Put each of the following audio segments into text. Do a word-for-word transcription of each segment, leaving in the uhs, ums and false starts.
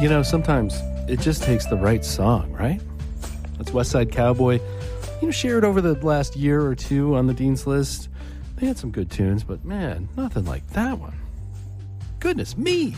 You know, sometimes it just takes the right song, right? That's West Side Cowboy. You know, shared over the last year or two on the Dean's List. They had some good tunes, but man, nothing like that one. Goodness me.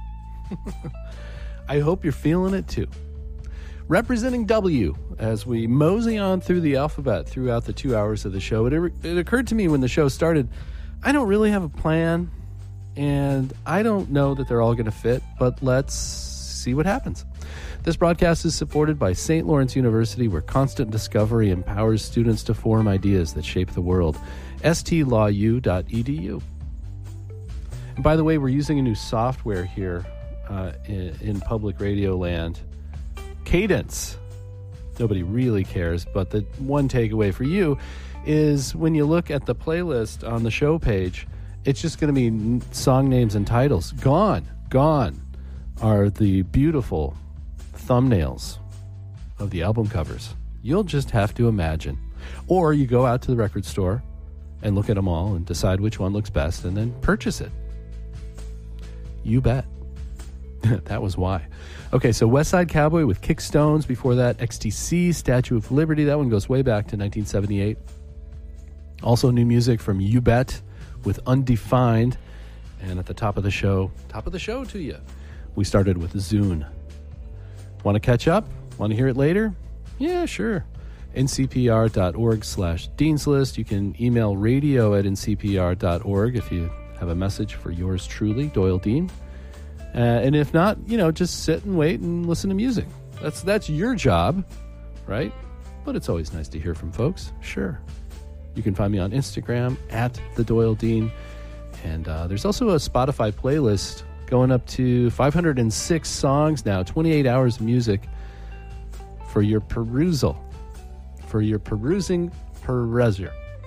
I hope you're feeling it too. Representing W as we mosey on through the alphabet throughout the two hours of the show. It, it occurred to me when the show started, I don't really have a plan, and I don't know that they're all going to fit, but let's see what happens. This broadcast is supported by Saint Lawrence University, where constant discovery empowers students to form ideas that shape the world. S T law U dot E D U. And by the way, we're using a new software here uh, in, in public radio land. Cadence. Nobody really cares, but the one takeaway for you is when you look at the playlist on the show page, it's just going to be song names and titles. Gone, gone are the beautiful thumbnails of the album covers. You'll just have to imagine. Or you go out to the record store and look at them all and decide which one looks best and then purchase it. You bet. That was why. Okay, so West Side Cowboy with Kickstones. Before that, X T C, Statue of Liberty. That one goes way back to nineteen seventy-eight. Also new music from You Bet with Undefined. And at the top of the show, top of the show to you, we started with Zune. Want to catch up? Want to hear it later? Yeah, sure. N C P R dot org slash Dean's List. You can email radio at N C P R dot org if you have a message for yours truly, Doyle Dean. Uh, and if not, you know, just sit and wait and listen to music. That's that's your job, right? But it's always nice to hear from folks. Sure. You can find me on Instagram at the Doyle Dean. And uh, there's also a Spotify playlist going up to five hundred six songs now, twenty-eight hours of music for your perusal, for your perusing peruser.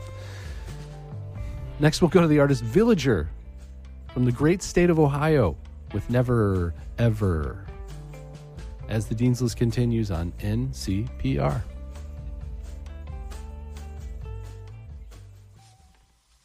Next, we'll go to the artist Villager from the great state of Ohio with Never Ever as the Dean's List continues on N C P R.